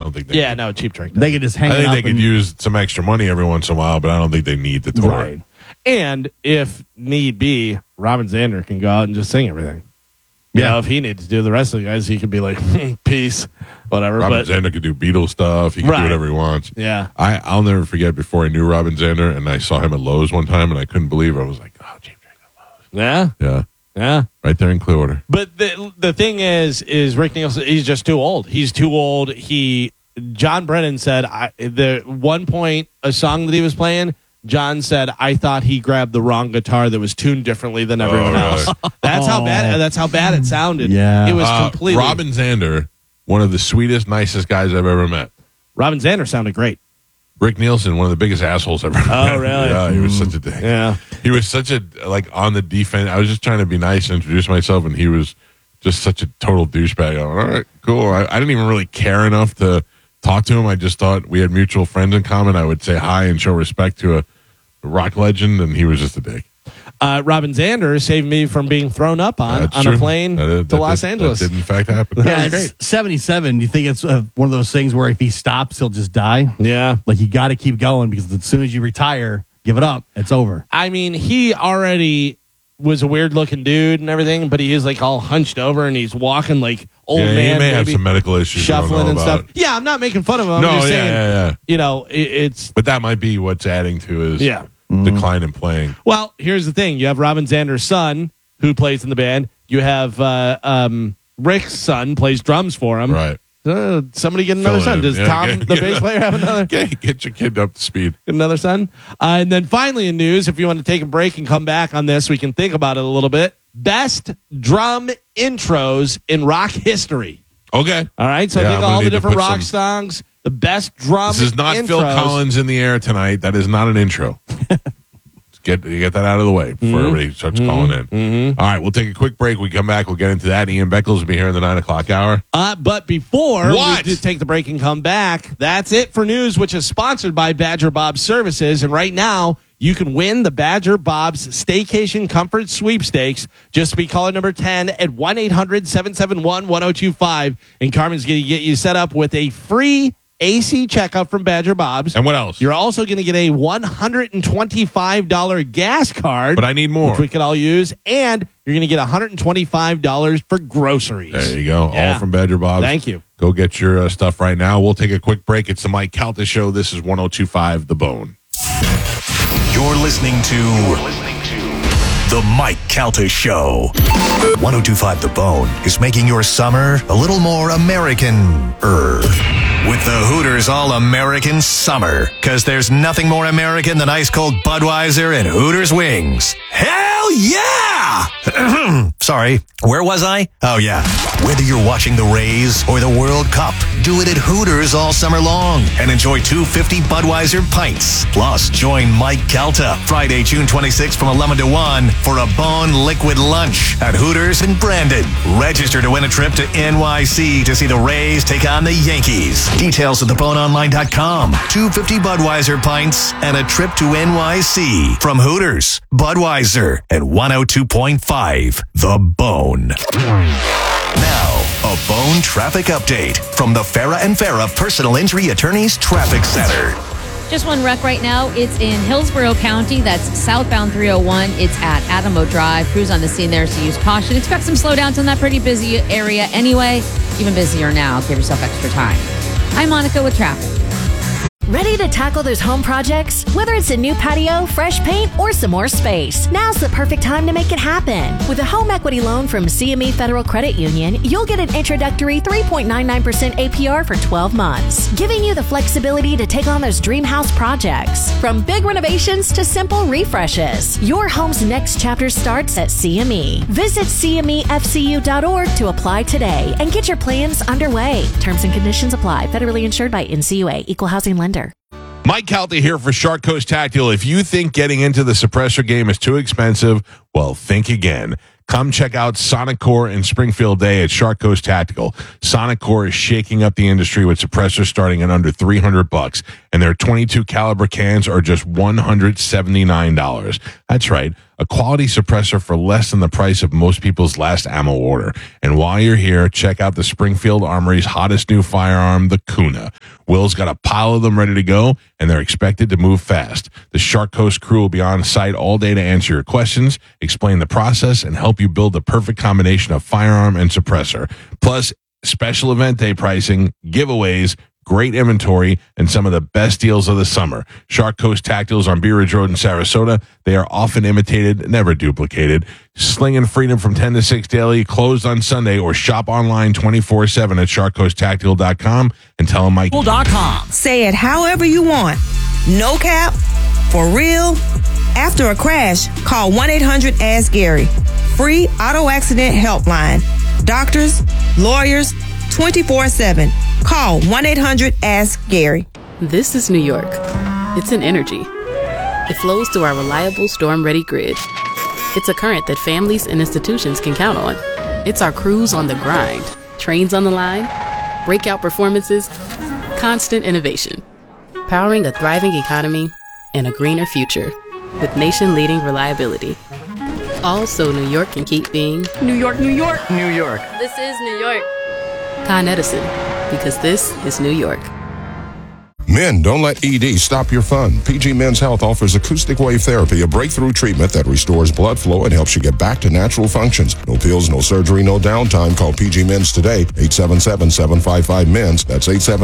don't think Yeah, no, cheap drink. They could just hang I it think up they could use some extra money every once in a while, but I don't think they need the tour. Right. And if need be, Robin Zander can go out and just sing everything. You know, if he needs to do the rest of the guys, he could be like, peace, whatever. Robin Zander could do Beatles stuff. He can do whatever he wants. Yeah. I'll never forget before I knew Robin Zander, and I saw him at Lowe's one time, and I couldn't believe it. I was like, oh, cheap drink at Lowe's. Yeah. Yeah. Yeah. Right there in Clearwater. But the thing is Rick Nielsen, he's just too old. He's too old. John Brennan said, the one point, a song that he was playing, John said, I thought he grabbed the wrong guitar that was tuned differently than everyone else. That's how bad it sounded. Yeah. It was completely. Robin Zander, one of the sweetest, nicest guys I've ever met. Robin Zander sounded great. Rick Nielsen, one of the biggest assholes I've ever met. Oh, really? Yeah, he was such a dick. Yeah. He was such a, on the defense. I was just trying to be nice and introduce myself, and he was just such a total douchebag. I'm like, all right, cool. I didn't even really care enough to talk to him. I just thought we had mutual friends in common. I would say hi and show respect to a rock legend, and he was just a dick. Robin Zander saved me from being thrown up on a plane to Los Angeles. That did, in fact, happen. Yeah, it's 77. Do you think it's one of those things where if he stops, he'll just die? Yeah. Like, you got to keep going because as soon as you retire, give it up. It's over. I mean, he already was a weird-looking dude and everything, but he is, like, all hunched over, and he's walking like old man. He may have some medical issues. Shuffling and stuff. Yeah, I'm not making fun of him. I'm just saying, yeah. You know, it's... But that might be what's adding to his decline in playing. Well, here's the thing. You have Robin Zander's son, who plays in the band. You have Rick's son, plays drums for him. Right. Somebody get another son. Does Tom, the bass player, have another? Get your kid up to speed. Get another son. And then finally in news, if you want to take a break and come back on this, we can think about it a little bit. Best drum intros in rock history. Okay. All right. So think of all the different rock songs. The best drum This is not intros. Phil Collins in the air tonight. That is not an intro. Get that out of the way before everybody starts calling in. All right, we'll take a quick break. We come back. We'll get into that. Ian Beckles will be here in the 9 o'clock hour. But before What? we take the break and come back, that's it for news, which is sponsored by Badger Bob's Services. And right now, you can win the Badger Bob's Staycation Comfort Sweepstakes. Just be caller number 10 at 1-800-771-1025. And Carmen's going to get you set up with a free AC checkup from Badger Bob's. And what else? You're also going to get a $125 gas card. But I need more. Which we could all use. And you're going to get $125 for groceries. There you go. Yeah. All from Badger Bob's. Thank you. Go get your stuff right now. We'll take a quick break. It's the Mike Calta Show. This is 102.5 The Bone. You're listening to The Mike Calta Show. 102.5 The Bone is making your summer a little more American-er. With the Hooters All-American Summer. Because there's nothing more American than ice-cold Budweiser and Hooters wings. Hell yeah! Sorry, where was I? Oh, yeah. Whether you're watching the Rays or the World Cup, do it at Hooters all summer long and enjoy 250 Budweiser pints. Plus, join Mike Calta Friday, June 26th from 11 to 1 for a Bone Liquid Lunch at Hooters in Brandon. Register to win a trip to NYC to see the Rays take on the Yankees. Details at theboneonline.com. 250 Budweiser pints and a trip to NYC from Hooters, Budweiser, and 102.5 The Bone. Now, a Bone traffic update from the Farah and Farah Personal Injury Attorneys Traffic Center. Just one wreck right now. It's in Hillsborough County. That's southbound 301. It's at Adamo Drive. Crews on the scene there, so use caution. Expect some slowdowns on that pretty busy area anyway. Even busier now. Give yourself extra time. I'm Monica with traffic. Ready to tackle those home projects? Whether it's a new patio, fresh paint, or some more space, now's the perfect time to make it happen. With a home equity loan from CME Federal Credit Union, you'll get an introductory 3.99% APR for 12 months, giving you the flexibility to take on those dream house projects. From big renovations to simple refreshes, your home's next chapter starts at CME. Visit CMEFCU.org to apply today and get your plans underway. Terms and conditions apply. Federally insured by NCUA. Equal housing lender. Mike Calta here for Shark Coast Tactical. If you think getting into the suppressor game is too expensive, well, think again. Come check out Sonic Core and Springfield Day at Shark Coast Tactical. Sonic Core is shaking up the industry with suppressors starting at under $300, and their 22 caliber cans are just $179. That's right, a quality suppressor for less than the price of most people's last ammo order. And while you're here, check out the Springfield Armory's hottest new firearm, the Kuna. Will's got a pile of them ready to go, and they're expected to move fast. The Shark Coast crew will be on site all day to answer your questions, explain the process, and help you build the perfect combination of firearm and suppressor. Plus, special event day pricing, giveaways, great inventory, and some of the best deals of the summer. Shark Coast Tacticals on Bee Ridge Road in Sarasota. They are often imitated, never duplicated. Slinging freedom from 10 to 6 daily, closed on Sunday, or shop online 24/7 at sharkcoasttactical.com and tell them Mike. Say it however you want. No cap, for real. After a crash, call 1-800-ASK-GARY. Free auto accident helpline. Doctors, lawyers, 24/7. Call 1-800-ASK-GARY. This is New York. It's an energy. It flows through our reliable storm-ready grid. It's a current that families and institutions can count on. It's our crews on the grind, trains on the line, breakout performances, constant innovation. Powering a thriving economy and a greener future with nation-leading reliability. All so New York can keep being New York, New York, New York. This is New York. Con Edison, because this is New York. Men, don't let ED stop your fun. PG Men's Health offers acoustic wave therapy, a breakthrough treatment that restores blood flow and helps you get back to natural functions. No pills, no surgery, no downtime. Call PG Men's today, 877-755-MENS. That's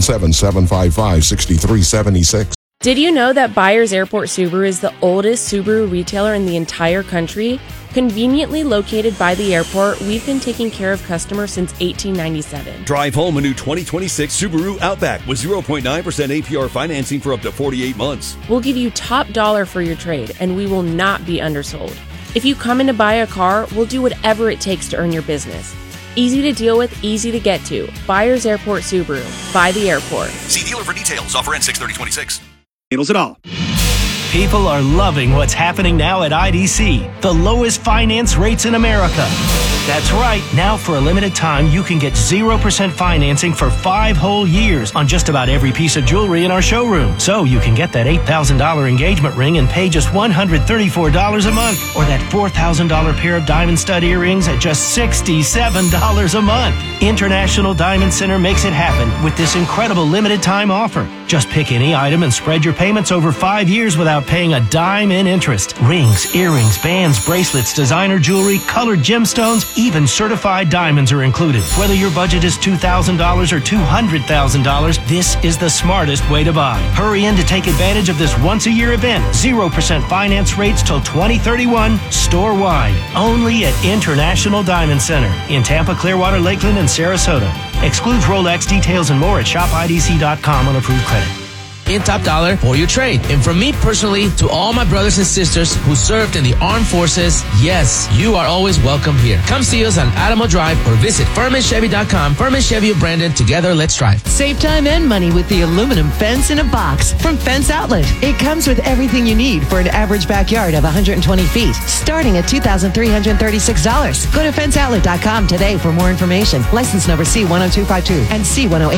877-755-6376. Did you know that Byers Airport Subaru is the oldest Subaru retailer in the entire country? Conveniently located by the airport, we've been taking care of customers since 1897. Drive home a new 2026 Subaru Outback with 0.9% APR financing for up to 48 months. We'll give you top dollar for your trade, and we will not be undersold. If you come in to buy a car, we'll do whatever it takes to earn your business. Easy to deal with, easy to get to. Byers Airport Subaru. By the airport. See dealer for details. Offer ends 6/30/26. Handles it all. People are loving what's happening now at IDC, the lowest finance rates in America. That's right. Now, for a limited time, you can get 0% financing for 5 whole years on just about every piece of jewelry in our showroom. So you can get that $8,000 engagement ring and pay just $134 a month, or that $4,000 pair of diamond stud earrings at just $67 a month. International Diamond Center makes it happen with this incredible limited time offer. Just pick any item and spread your payments over 5 years without paying a dime in interest. Rings, earrings, bands, bracelets, designer jewelry, colored gemstones, even certified diamonds are included. Whether your budget is $2,000 or $200,000, this is the smartest way to buy. Hurry in to take advantage of this once-a-year event. 0% finance rates till 2031, store-wide. Only at International Diamond Center in Tampa, Clearwater, Lakeland, and Sarasota. Excludes Rolex. Details and more at shopidc.com on approved credit. In top dollar for your trade. And from me personally to all my brothers and sisters who served in the armed forces, yes, you are always welcome here. Come see us on Adamo Drive or visit FurmanChevy.com. Furman Chevy of Brandon. Together, let's drive. Save time and money with the aluminum fence in a box from Fence Outlet. It comes with everything you need for an average backyard of 120 feet, starting at $2,336. Go to FenceOutlet.com today for more information. License number C10252 and C108.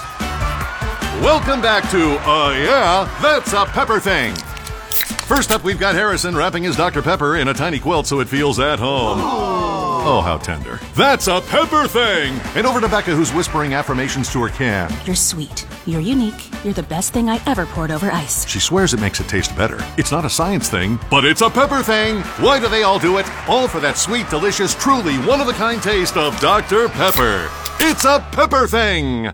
Welcome back to, yeah, that's a Pepper Thing. First up, we've got Harrison wrapping his Dr. Pepper in a tiny quilt so it feels at home. Oh, how tender. That's a Pepper Thing! And over to Becca, who's whispering affirmations to her can. You're sweet. You're unique. You're the best thing I ever poured over ice. She swears it makes it taste better. It's not a science thing, but it's a Pepper Thing! Why do they all do it? All for that sweet, delicious, truly one-of-a-kind taste of Dr. Pepper. It's a Pepper Thing!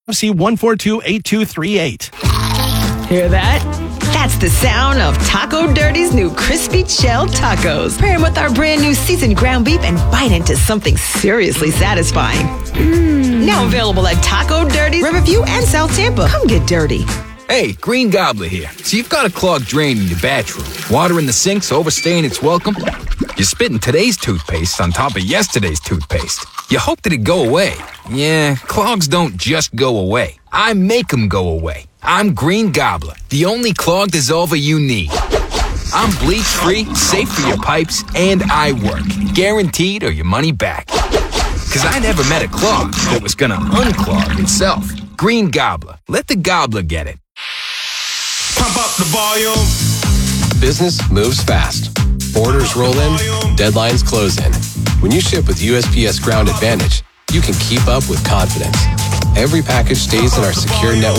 C1428238. Hear that? That's the sound of Taco Dirty's new crispy shell tacos. Pair them with our brand new seasoned ground beef and bite into something seriously satisfying. Now available at Taco Dirty's, Riverview, and South Tampa. Come get dirty. Hey, Green Gobbler here. So you've got a clogged drain in your bathroom. Water in the sink's overstaying its welcome. You're spitting today's toothpaste on top of yesterday's toothpaste. You hope that it'd go away. Yeah, clogs don't just go away. I make them go away. I'm Green Gobbler, the only clog dissolver you need. I'm bleach-free, safe for your pipes, and I work. Guaranteed or your money back. Because I never met a clog that was gonna unclog itself. Green Gobbler. Let the gobbler get it. Pump up the volume. Business moves fast. Orders roll in, deadlines close in. When you ship with USPS Ground Advantage, you can keep up with confidence. Every package stays in our secure network from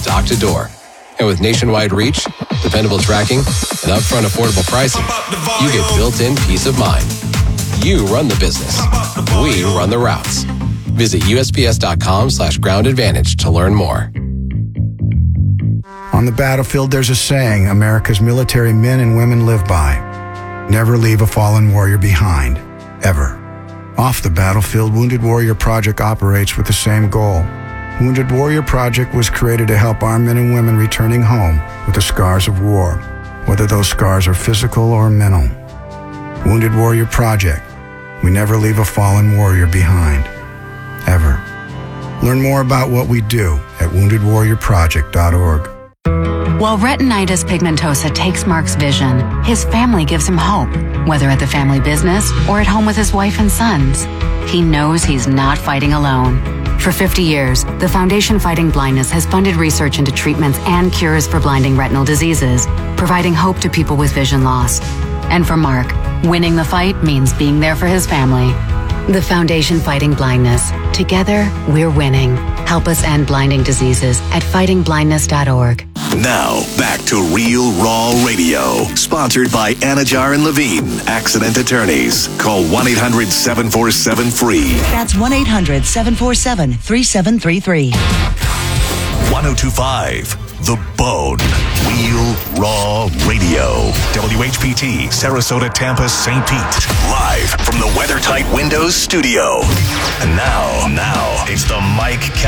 dock to door. And with nationwide reach, dependable tracking, and upfront affordable pricing, you get built-in peace of mind. You run the business. We run the routes. Visit USPS.com/Ground Advantage to learn more. On the battlefield, there's a saying America's military men and women live by. Never leave a fallen warrior behind, ever. Off the battlefield, Wounded Warrior Project operates with the same goal. Wounded Warrior Project was created to help our men and women returning home with the scars of war, whether those scars are physical or mental. Wounded Warrior Project. We never leave a fallen warrior behind, ever. Learn more about what we do at woundedwarriorproject.org. While retinitis pigmentosa takes Mark's vision, his family gives him hope, whether at the family business or at home with his wife and sons. He knows he's not fighting alone. For 50 years, the Foundation Fighting Blindness has funded research into treatments and cures for blinding retinal diseases, providing hope to people with vision loss. And for Mark, winning the fight means being there for his family. The Foundation Fighting Blindness. Together, we're winning. Help us end blinding diseases at fightingblindness.org. Now, back to Real Raw Radio. Sponsored by Anajar and Levine, accident attorneys. Call 1-800-747-FREE. That's 1-800-747-3733. 1025, The Bone. Real Raw Radio. WHPT, Sarasota, Tampa, St. Pete. Live from the WeatherTight Windows studio. And now, it's the Mike